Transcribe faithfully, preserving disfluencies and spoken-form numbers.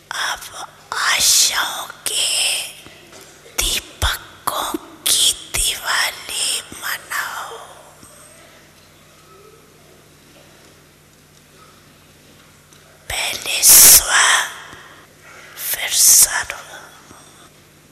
अब आशाओं के दीपकों की दिवाली मनाओ। पहले स्व फिर सर्व।